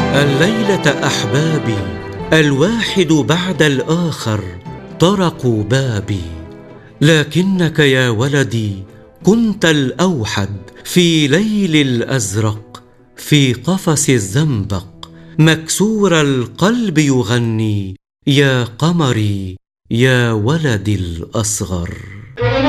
الليلة أحبابي الواحد بعد الآخر طرقوا بابي، لكنك يا ولدي كنت الأوحد في ليل الأزرق، في قفص الزنبق مكسور القلب يغني يا قمري يا ولدي الأصغر.